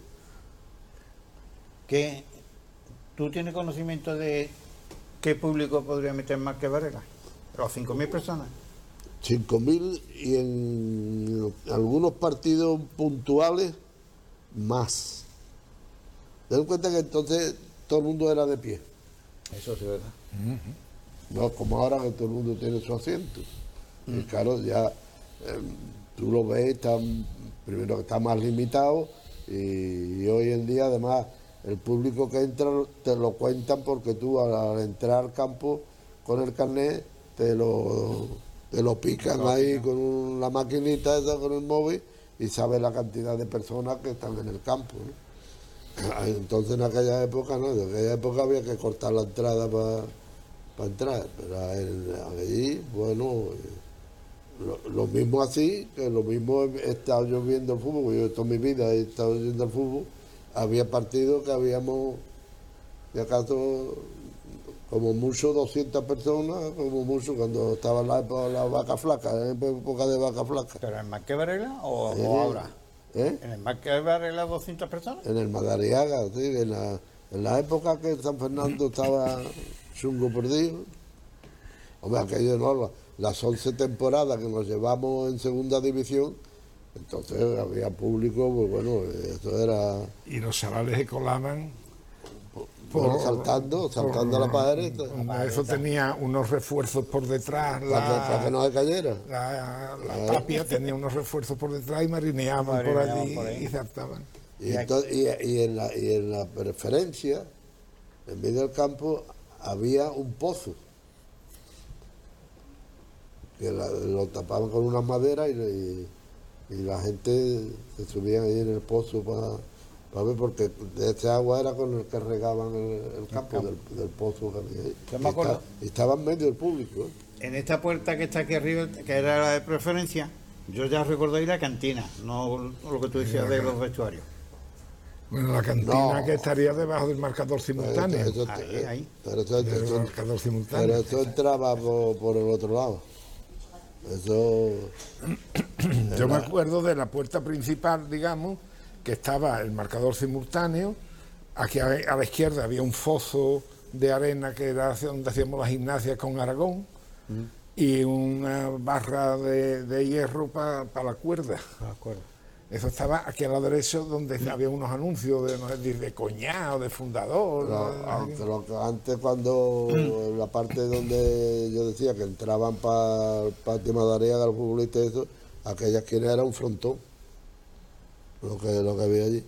Que tú tienes conocimiento de qué público podría meter más que Varela, los cinco mil personas. cinco mil y en algunos partidos puntuales más. Ten en cuenta que entonces todo el mundo era de pie. Eso sí, ¿verdad? No como ahora que todo el mundo tiene su asiento. Y claro, ya eh, tú lo ves, está, primero que está más limitado y, y hoy en día además el público que entra te lo cuentan porque tú al, al entrar al campo con el carnet te lo, te lo pican ahí con un- la maquinita esa con el móvil y sabes la cantidad de personas que están en el campo, ¿no? Entonces en aquella época no, en aquella época había que cortar la entrada para entrar, pero en- allí, bueno, eh, lo, lo mismo así, que lo mismo he estado yo viendo el fútbol, yo toda mi vida he estado viendo el fútbol, había partidos que habíamos, de acaso, como mucho doscientas personas, como mucho cuando estaba la época de la vaca flaca, en época de vaca flaca. ¿Pero en el Marqués Varela o, Eh, o ahora? ¿Eh? ¿En el Marqués Varela doscientas personas? En el Madariaga, sí, en la, en la época que San Fernando estaba chungo perdido. Hombre, aquello no, la- las once temporadas que nos llevamos en segunda división, entonces había público, pues bueno, eso era Y los chavales se colaban. bueno, saltando, saltando a la pared, Una- Eso tenía unos refuerzos por detrás. para que, para que La, no se cayera. la, la tapia tenía unos refuerzos por detrás y marineaban por Marineaban allí por ahí. y saltaban. Y, entonces- y- y en la, y en la preferencia, en medio del campo, había un pozo. Que la- lo tapaban con una madera y, y- y la gente se subía ahí en el pozo para ver, porque de ese agua era con el que regaban el, el campo, Del, del pozo que había ahí. Yo me Y acuerdo. esta- y estaba en medio del público. ¿eh? En esta puerta que está aquí arriba, que era la de preferencia, yo ya recuerdo ahí la cantina, no lo que tú decías de los vestuarios. Bueno, la cantina No. que estaría debajo del marcador simultáneo. Eso- eso- Ahí, ahí. Pero eso, Del eso- marcador pero simultáneo. eso entraba por, por el otro lado. Eso. Yo me acuerdo de la puerta principal, digamos, que estaba el marcador simultáneo. Aquí a, a la izquierda había un foso de arena que era hacia donde hacíamos las gimnasias con Aragón y una barra de, de hierro para la cuerda. De acuerdo. Eso estaba aquí a la derecha donde había unos anuncios de, no sé, de, de coñado, de fundador. Pero, ¿no? aunque lo que antes, cuando la parte donde yo decía que entraban para el patio Madarea del futbolista y eso, aquella esquina era un frontón. Lo que, lo que había allí.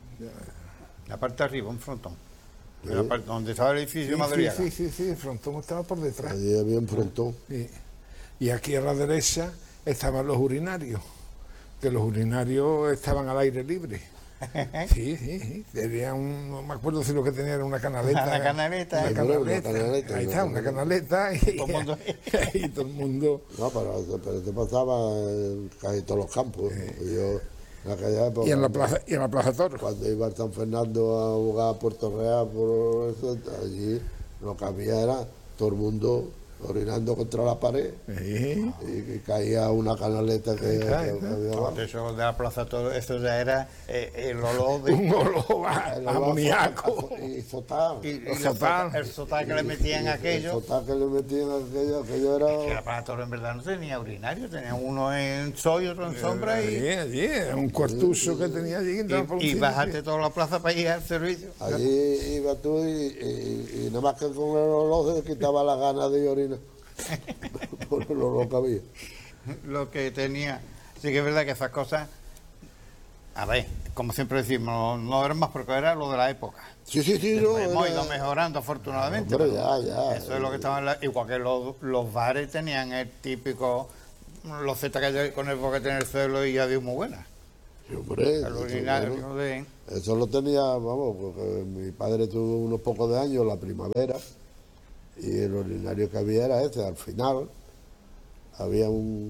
La parte de arriba, un frontón. En la parte donde estaba el edificio de Madrid. Sí, sí, sí, sí, el frontón estaba por detrás. Allí había un frontón. Sí. Y aquí a la derecha estaban los urinarios, que los urinarios estaban al aire libre. Sí, sí, sí. Tenía un, no me acuerdo si lo que tenía era una canaleta. Una canaleta. Una Sí, bueno, canaleta. una canaleta, Ahí una está, una canaleta. Y Todo el mundo- y todo el mundo. No, pero, pero eso pasaba en casi todos los campos. ¿no? Yo, en aquella época, Y en la plaza, y en la plaza Toro. cuando iba a San Fernando a jugar a Puerto Real, por eso, allí lo que había era todo el mundo orinando contra la pared Sí. y, que caía una canaleta que, Ahí está, que- ahí está. que había abajo. De eso de la plaza todo, eso ya era eh, el olor de. Un olor a El olor amoníaco. a- Y sotá. Y, y Los la sotán. sota- el sotán que le metían El aquello. sotá que le metían aquello, aquello Que la era. plaza Toro en verdad no tenía urinario, tenía uno en sol y otro en sombra Allí, y, allí, era un cuartucho que tenía allí. que entraba por un y, y sitio, bajaste sí. toda la plaza para ir al servicio. Allí iba tú y, y, y nada más que con el olor se quitaba la gana de orinar. Por el olor que había. Lo que tenía. Sí que es verdad que esas cosas, a ver, como siempre decimos, no eran más porque era lo de la época. Sí, sí, sí, no. Hemos era- ido mejorando afortunadamente. Hombre, pero ya, ya. Eso es lo que estaba en la- igual que los, los bares tenían el típico, los Z que hay con el boquete en el suelo y adiós muy buena. Sí, hombre, El eso, urinario bueno, de. eso lo tenía, vamos, porque mi padre tuvo unos pocos de años, la primavera, y el urinario que había era ese. Al final había un,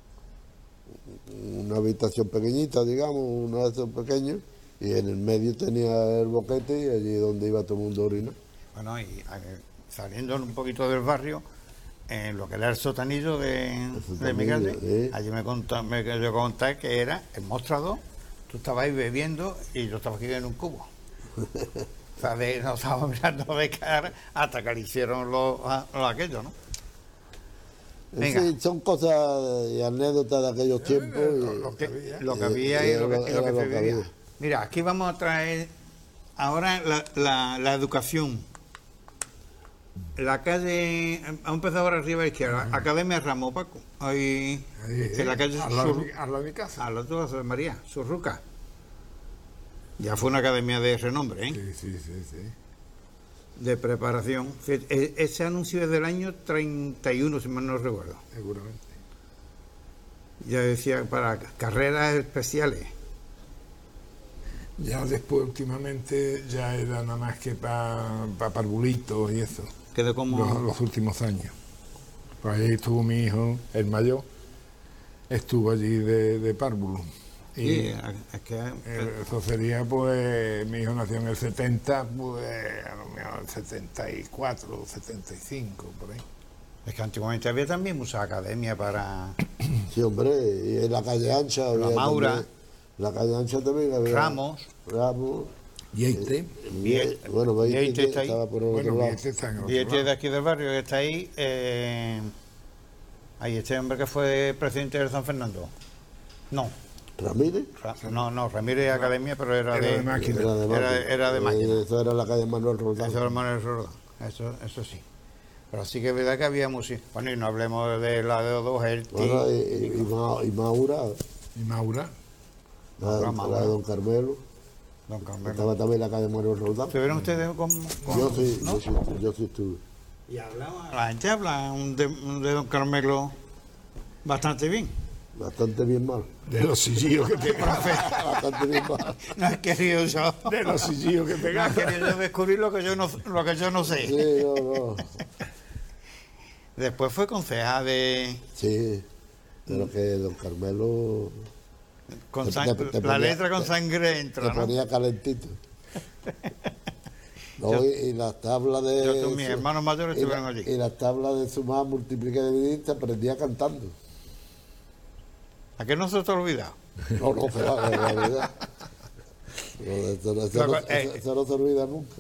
una habitación pequeñita, digamos, uno de esos pequeños, y en el medio tenía el boquete y allí donde iba todo el mundo a orinar. Bueno, y eh, saliendo un poquito del barrio, en lo que era el sotanillo de, de sotanillo, Miguel, sí. allí me contó, me quedó contar que era el mostrador, tú estabas ahí bebiendo y yo estaba aquí en un cubo. O sea, de, nos estábamos mirando de cara hasta que le hicieron los, a- los aquellos, ¿no? En Venga. fin, son cosas y anécdotas de aquellos tiempos. y- lo que había. Lo que Eh, había y lo que, era- y lo que era se lo que vivía. había. Mira, aquí vamos a traer ahora la, la, la educación. La calle, ha empezado ahora arriba a la izquierda, Academia Ramos, Paco. Ahí, Ahí, en la calle al lado, Sur- de, al lado de mi casa. al otro lado de María, Surruca. Ya fue una academia de renombre, ¿eh? Sí, sí, sí, sí. De preparación. Fíjate, e- Ese anuncio es del año treinta y uno, si mal no recuerdo. Seguramente. Ya decía, para carreras especiales. Ya después, últimamente, ya era nada más que para pa parvulitos y eso, Quedó como... los, los últimos años. Pues ahí estuvo mi hijo, el mayor, estuvo allí de, de párvulo. Y Sí, es que... eh, eso sería, pues, mi hijo nació en el setenta, pues, a lo mejor setenta y cuatro, setenta y cinco, por ahí. Es que antiguamente había también muchas academias para Sí, hombre, y en la calle ancha había Maura. también- en la calle ancha también había Ramos. Ramos. Y este, Bien. Bueno, veis Bien, que está ahí. estaba por el bueno, otro y lado. este está en el otro Y este lado. de aquí del barrio que está ahí, eh, ahí este hombre que fue presidente de San Fernando. No, ¿Ramírez? Ra- no, no, Ramírez Academia, pero era, Era de, de máquina. Era de Era- máquina. era de máquina. Eh, Eso era la calle Manuel Roldán. Eso era Manuel Roldán, eso, eso sí. Pero sí que es verdad que había música. Bueno, y no hablemos de la de dos, el Bueno, y, y, y Ma- y Maura, Y Maura, la, Maura, la Maura. de Don Carmelo. Don Carmelo. Estaba también la calle Manuel Roldán. ¿Estuvieron ustedes con, con- Yo sí, no? yo sí, yo sí estuve. Y hablaba, la gente habla un de, un de Don Carmelo bastante bien. Bastante bien mal. de los sillillos que pegaba, Bastante bien mal. No he querido yo, de los sillillos que no he pegaba. querido yo descubrir lo que yo no, lo que yo no sé. Sí, no, no. Después fue concejal de... Sí, pero que Don Carmelo Con Te- sang- te- te la ponía- letra con te- sangre Te entra, ¿no? ponía calentito. No, Yo- y, y las tablas de... Yo con mis su- hermanos mayores y la- estuvieron allí. Y las tablas de sumar, multiplicar y dividir, te aprendía cantando. ¿A qué no se te ha olvidado? No, no, pero la la verdad. No, Eso, no- eso no- Luego, eh, eso- eso no se olvida nunca.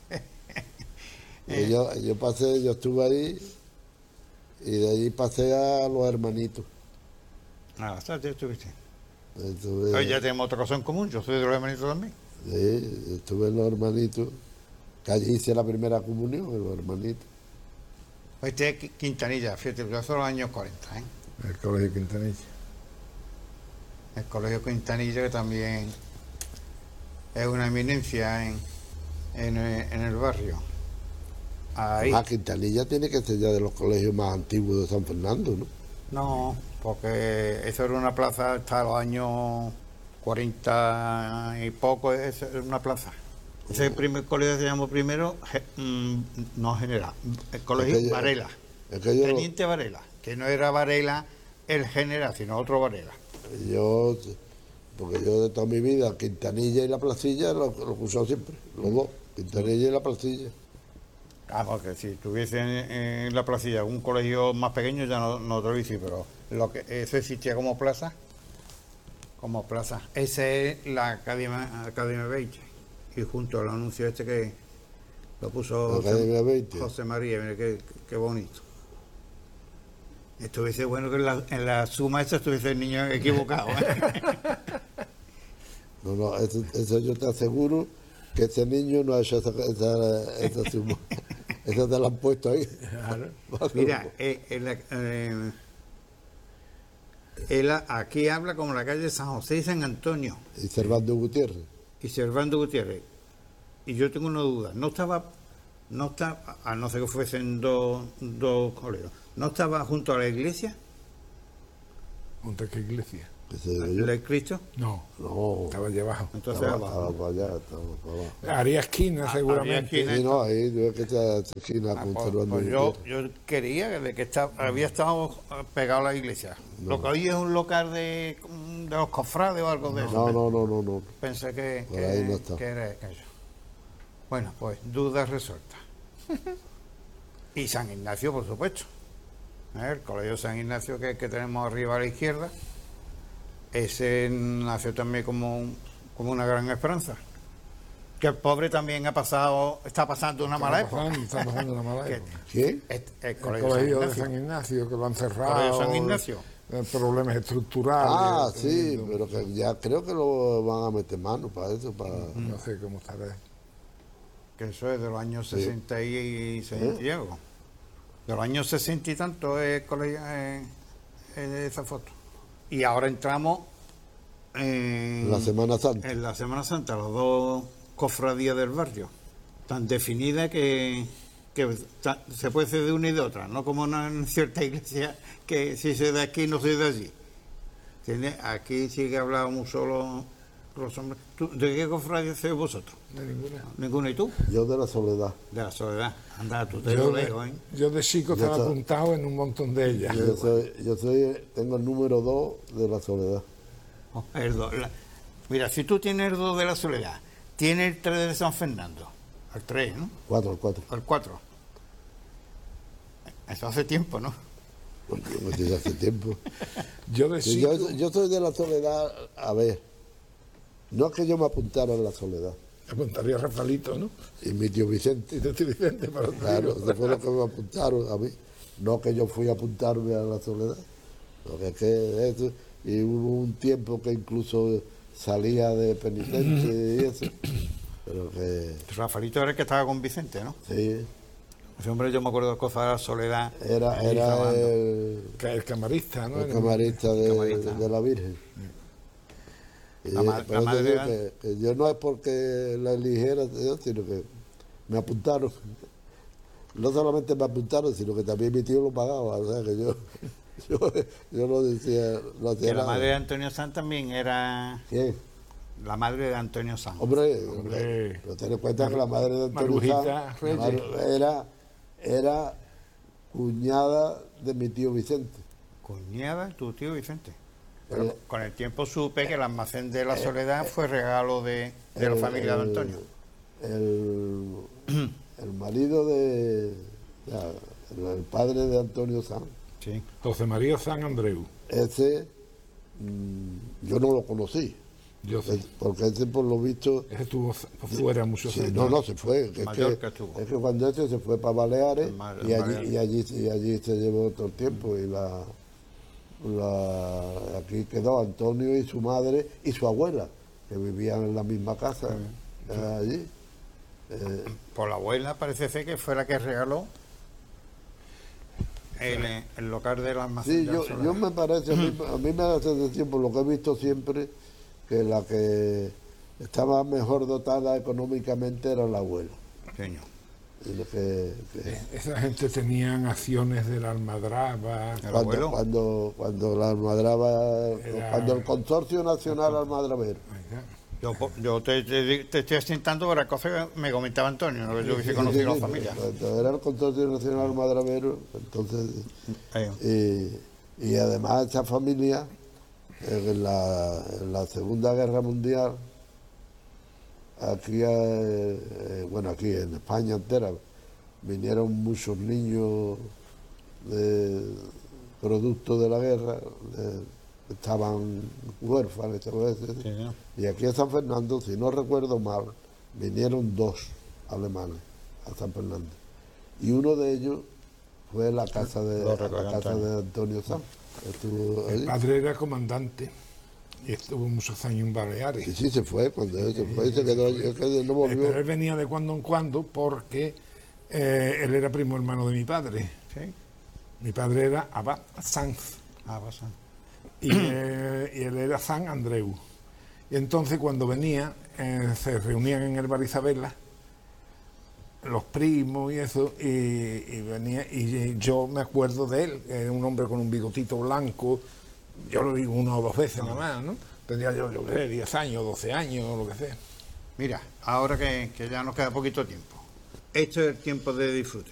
Y yo, yo pasé, yo estuve ahí y de ahí pasé a los hermanitos. Ah, ¿sabes? Tú estuviste. Estuve, Hoy ya tenemos otra cosa en común, yo soy de los hermanitos también. sí, estuve en los hermanitos, que allí hice la primera comunión en los hermanitos. Este es Qui- Quintanilla, fíjate, yo soy los años cuarenta, ¿eh? El Colegio Quintanilla. El colegio Quintanilla, que también es una eminencia en, en, el- en el barrio. Ahí. Ah, Quintanilla tiene que ser ya de los colegios más antiguos de San Fernando, ¿no? No, porque eso era una plaza hasta los años cuarenta y poco, es una plaza. Ese primer colegio se llamó primero, ge- mm, no general, el colegio Es que yo- Varela, Es que yo, Teniente Varela, que no era Varela el general, sino otro Varela. yo, porque yo de toda mi vida, Quintanilla y la Placilla lo, lo he usado siempre, los dos, Quintanilla y la Placilla. Ah, porque si tuviese en, en la placilla un colegio más pequeño ya no, no te lo hice, pero lo que eso existía como plaza, como plaza. Esa es la Academia, Academia veinte. Y junto al anuncio este que lo puso La Academia veinte. José María, mira qué, qué bonito. Estuviese bueno que en la, en la suma esa estuviese el niño equivocado. ¿eh? No, no, eso, eso yo te aseguro que ese niño no ha hecho esa, esa, esa suma. Esa te la han puesto ahí. Mira, eh, en la- eh, él aquí habla como la calle San José y San Antonio Y Servando Gutiérrez. y Servando Gutiérrez. Y yo tengo una duda, no estaba, no estaba, a no ser que fuesen dos, dos colegios, ¿no estaba junto a la iglesia, ¿Junto a qué iglesia? Ese digo yo. la de Cristo? No, No, estaba allá abajo. Entonces estaba, abajo. estaba para allá, estaba para abajo. Haría esquina, Ah, seguramente. haría Sí, no, ahí tuve que estar esquina Ah, con pues, Servando pues yo, Gutiérrez. yo quería que, de que está- había estado pegado a la iglesia. Lo que hoy es un local de, de los cofrades o algo de eso. No, no, no, no, no. Pensé que, Por que, ahí no está. que era aquello. Bueno, pues dudas resueltas. Y San Ignacio, por supuesto. ¿Eh? El colegio San Ignacio que, que tenemos arriba a la izquierda, ese nació también como, un- como una gran esperanza. Que el pobre también ha pasado, está pasando una mala Está época. pasando, está pasando una mala Que- época. ¿Quién? Este- el El colegio, colegio San de Ignacio. San Ignacio, que lo han cerrado. Colegio San Ignacio. eh, Problemas estructurales. Ah, eh, sí, teniendo- pero que ya creo que lo van a meter mano para eso, para... No sé cómo estará. Que eso es de los años sesenta y sesenta y algo. De los años sesenta y tanto es colegio, eh, eh, esa foto. Y ahora entramos en La Semana Santa. en la Semana Santa, los dos cofradías del barrio, tan definida que, que ta- se puede ser de una y de otra, no como en cierta iglesia que si soy de aquí no soy de allí. ¿Entiendes? Aquí sí que hablábamos solo los hombres. ¿Tú- ¿De qué cofradía sois vosotros? De ninguna. ¿Ninguno? ¿Y tú? Yo de la Soledad. De la Soledad. Anda, tú te Yo lo de, leo, ¿eh? yo de chico Yo estaba soy- apuntado en un montón de ellas. Yo soy, yo soy, tengo el número dos de la Soledad. Oh, el do- la- Mira, si tú tienes el dos de la Soledad, tienes el tres de San Fernando, el tres, ¿no? Cuatro, el cuatro. O el cuatro. Eso hace tiempo, ¿no? Porque yo me estoy hace tiempo. Yo de Sí, chico. yo, yo soy de la Soledad, a ver, no es que yo me apuntara en la Soledad. Apuntaría a Rafaelito, ¿no? Y mi tío Vicente. Y te estoy diciendo, pero Claro, eso fue lo que me apuntaron a mí. No que yo fui a apuntarme a la Soledad. Lo que es que eso, y hubo un tiempo que incluso salía de penitente y eso. Pero que, Rafaelito era el que estaba con Vicente, ¿no? sí, Ese hombre, yo me acuerdo de cosas de la Soledad. era, ahí era grabando. el, que el camarista, ¿no? el camarista de, camarista. de la Virgen. Y La ma- por la eso madre digo era- que, que yo no es porque la eligiera, sino que me apuntaron. No solamente me apuntaron, sino que también mi tío lo pagaba. O sea que yo, yo, yo no decía, no hacía Que la nada. madre de Antonio Sanz también era ¿Quién? la madre de Antonio Sanz. Hombre, Hombre. no ten en cuenta que la madre de Antonio Marujita Sanz Reyes. Mar- era, era cuñada de mi tío Vicente. Cuñada, tu tío Vicente. Pero el, con el tiempo supe que el almacén de la Soledad fue regalo de, de la el- familia de el- Antonio. El, el marido de... ya, el, el padre de Antonio Sanz, Sí. José María San Andreu. ese mm, yo no lo conocí, Yo sé. es- porque ese por lo visto... Ese estuvo fuera muchos Sí, años. no, no, se fue. Es Mallorca que, estuvo. es que cuando ese se fue para Baleares En Mar- y, en allí, Baleares. y, allí, y allí se llevó todo el tiempo. Y la, la aquí quedó Antonio y su madre y su abuela, que vivían en la misma casa eh, allí. Eh, Por la abuela parece ser que fue la que regaló el, el local del almacén sí, de la yo, Soledad. yo me parece, a mí, a mí me da la sensación, por lo que he visto siempre, que la que estaba mejor dotada económicamente era la abuela. Señor. Y lo que- que- Esa gente tenían acciones de la Almadraba. El Cuando, abuelo. cuando, cuando la almadraba, Era- cuando el Consorcio Nacional Almadravero. Oiga, Yo, po- yo te, te- te estoy asentando por las cosas que me comentaba Antonio, no que yo hubiese Sí, conocido sí, la familia. Cuando era el Consorcio Nacional Almadravero, entonces, Eh, y, y además esa familia, en la, en la Segunda Guerra Mundial, aquí, eh, eh, bueno, aquí en España entera, vinieron muchos niños de producto de la guerra, de- estaban huérfanos, todo eso. sí, señor. Y aquí a San Fernando, si no recuerdo mal, vinieron dos alemanes a San Fernando. Y uno de ellos fue la casa de, Lo la recogió casa Antonio. de Antonio Sanz. Estuvo el allí. padre era comandante y estuvo muchos años en Baleares. Y sí se fue, cuando él se fue y se quedó allí, es que no Eh, volvió. pero él venía de cuando en cuando porque eh, él era primo hermano de mi padre. Sí. Mi padre era Abad Sanz Ah, pasa. y, eh, y él era San Andreu. Y entonces cuando venía, eh, se reunían en el Bar Isabela, los primos y eso, y, y venía, y yo me acuerdo de él, era un hombre con un bigotito blanco, yo lo digo una o dos veces nada más, ¿no? Tendría yo, yo qué sé, diez años, doce años, o lo que sea. Mira, ahora que, que ya nos queda poquito tiempo, esto es el tiempo de disfrute.